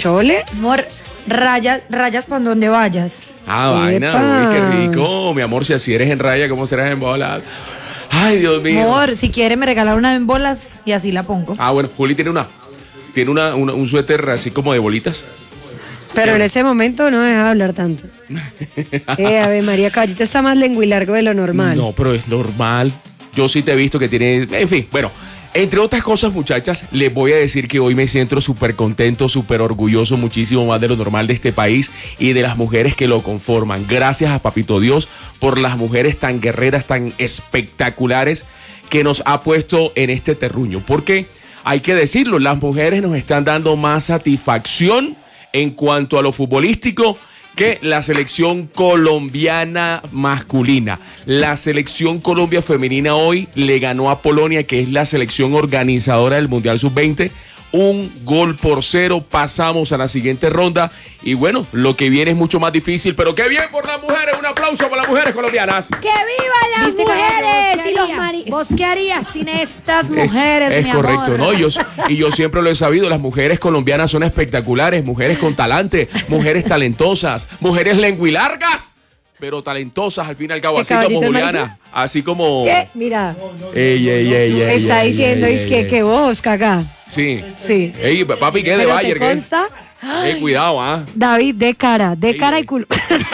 chole. Amor, rayas por donde vayas. Epa. Vaina, uy, qué rico. Mi amor, si así eres en raya, ¿cómo serás en bolas? Ay, Dios mío. Amor, si quiere me regala una en bolas y así la pongo. Bueno, Juli tiene un suéter así como de bolitas. Pero en ese momento no deja de hablar tanto. Ave María, Caballito está más lenguilargo de lo normal. No, pero es normal. Yo sí te he visto que tiene... En fin, bueno. Entre otras cosas, muchachas, les voy a decir que hoy me siento súper contento, súper orgulloso, muchísimo más de lo normal de este país y de las mujeres que lo conforman. Gracias a Papito Dios por las mujeres tan guerreras, tan espectaculares que nos ha puesto en este terruño. Porque hay que decirlo, las mujeres nos están dando más satisfacción en cuanto a lo futbolístico que la selección colombiana masculina. La selección Colombia femenina hoy le ganó a Polonia, que es la selección organizadora del Mundial Sub-20, 1-0. Pasamos a la siguiente ronda y bueno, lo que viene es mucho más difícil, pero qué bien por las mujeres. Un aplauso para las mujeres colombianas. ¡Que vivan las mujeres! Y los ¿Vos qué harías sin estas mujeres, es mi correcto, amor? ¿no? Yo siempre lo he sabido, las mujeres colombianas son espectaculares, mujeres con talante, mujeres talentosas, mujeres lenguilargas, pero talentosas al fin y al cabo, así como Juliana, así como... ¿Qué? Mira, está diciendo que vos, cagá. Sí. Sí. Ey, papi, ¿qué de ¿Pero Bayer? te ¿Qué? consta? Cuidado, David, de cara y culo.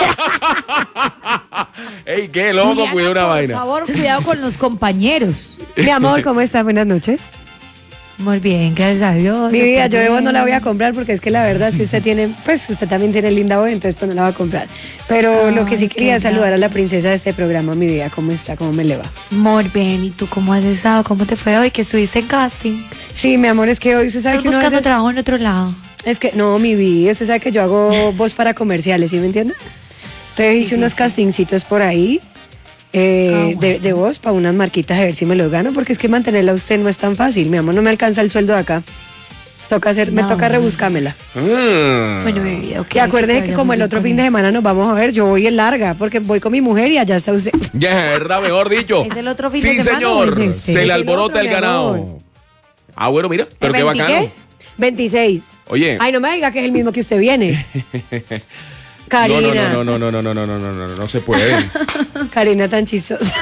Ey, qué loco, Juliana, cuida una vaina. Por favor, cuidado con los compañeros. Mi amor, ¿cómo estás? Buenas noches. Muy bien, gracias a Dios. Mi vida, yo de vos bien. no la voy a comprar porque es que la verdad es que usted tiene, pues usted también tiene linda voz, entonces pues no la va a comprar. Pero lo que sí quería es saludar a la princesa de este programa, mi vida. ¿Cómo está? ¿Cómo me le va? Muy bien, ¿y tú cómo has estado? ¿Cómo te fue hoy que estuviste en casting? Sí, mi amor, es que hoy usted sabe ¿Estás que uno a buscando veces- trabajo en otro lado? Es que, no, mi vida, usted sabe que yo hago voz para comerciales, ¿sí me entiende? Entonces hice unos castingcitos por ahí de voz para unas marquitas a ver si me los gano, porque es que mantenerla a usted no es tan fácil, mi amor, no me alcanza el sueldo de acá. Me toca rebuscármela. Bueno, mi vida, ok. Y acuérdese que como el otro fin de semana nos vamos a ver, yo voy en larga, porque voy con mi mujer y allá está usted. Ya, verdad, mejor dicho. ¿Es el otro fin sí, de semana o señor. es este? Se le Es el alborota otro, el mi ganado. amor. Bueno, mira, pero qué 20 bacano. qué? 26. Oye. Ay, no me diga que es el mismo que usted viene. Karina. No se puede. Karina tan chistosa.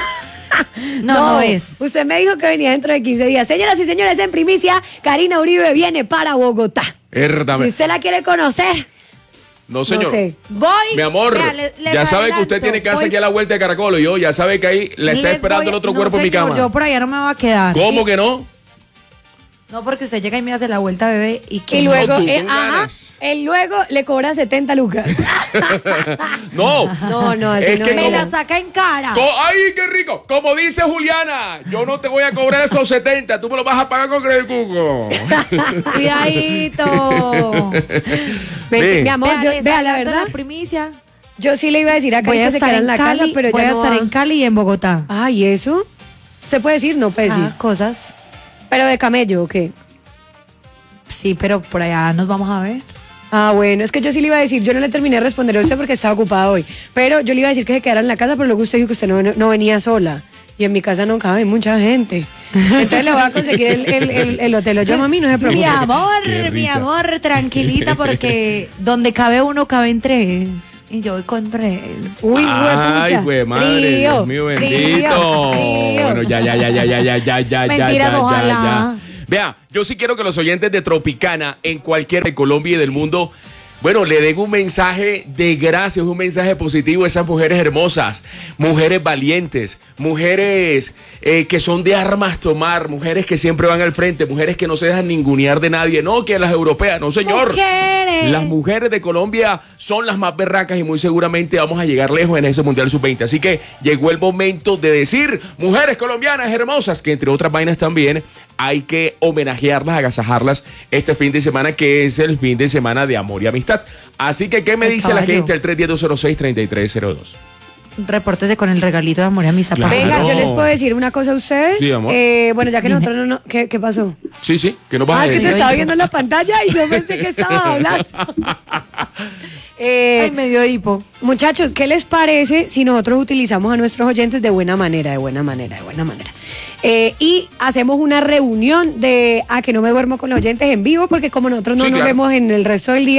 No es. Usted me dijo que venía dentro de 15 días. Señoras y señores, en primicia, Karina Uribe viene para Bogotá. Si usted la quiere conocer, No, señor. no sé. Voy. Mi amor, vea, les ya sabe que usted adelanto, tiene casa voy- aquí a la vuelta de Caracol y yo ya sabe que ahí le está les esperando voy- el otro no, cuerpo en mi señor, cama. Yo por allá no me voy a quedar. ¿Cómo que no? No, porque usted llega y me hace la vuelta, bebé, y que Y no. luego, tú con él ganas. luego le cobra 70 lucas. No. No, así Es no que es. me como- la saca en cara. ¡Ay, qué rico! Como dice Juliana, yo no te voy a cobrar esos 70, tú me los vas a pagar con Credit Cuco. Cuidadito. Sí. Mi amor, Vea, les vea la adelanto verdad, la primicia. yo sí le iba a decir a Voy Cari a que se estar quedara en en la Cali, casa, pero voy ya a no estar va. en Cali y en Bogotá. Ay, ¿eso? ¿Se puede decir? No puede decir. Cosas. ¿Pero de camello o qué? Sí, pero por allá nos vamos a ver. Ah, bueno, es que yo sí le iba a decir, yo no le terminé de responder a usted porque estaba ocupada hoy, pero yo le iba a decir que se quedara en la casa, pero luego usted dijo que usted no venía sola, y en mi casa no cabe mucha gente. Entonces le voy a conseguir el hotel, lo llamo a mí, no se Mi preocupe. Qué mi risa. amor, tranquilita, porque donde cabe uno, caben tres. Y yo voy con tres. Uy, Ay, huepucha. güey, madre, Trío, Dios mío, bendito. trío. Bueno, ya. Mentiras, ojalá. ya. Vea, yo sí quiero que los oyentes de Tropicana, en cualquier de Colombia y del mundo, bueno, le den un mensaje de gracias, un mensaje positivo a esas mujeres hermosas, mujeres valientes, mujeres que son de armas tomar, mujeres que siempre van al frente, mujeres que no se dejan ningunear de nadie, no que las europeas, no señor. Mujeres. Las mujeres de Colombia son las más berracas y muy seguramente vamos a llegar lejos en ese Mundial Sub-20. Así que llegó el momento de decir, mujeres colombianas hermosas, que entre otras vainas también hay que homenajearlas, agasajarlas este fin de semana, que es el fin de semana de amor y amistad. Así que, ¿qué me Ay, dice la caballo. gente al 310-206-3302? Repórtese con el regalito de amor y amistad. Claro. Venga, yo les puedo decir una cosa a ustedes. Sí, amor. Bueno, ya que nosotros no... ¿Qué pasó? Sí, ¿qué nos vas a Es que decir? se estaba viendo en la pantalla y yo pensé que estaba hablando. Ay, me dio hipo. Muchachos, ¿qué les parece si nosotros utilizamos a nuestros oyentes de buena manera? Y hacemos una reunión de que no me duermo con los oyentes en vivo, porque como nosotros no Sí, nos claro. vemos en el resto del día,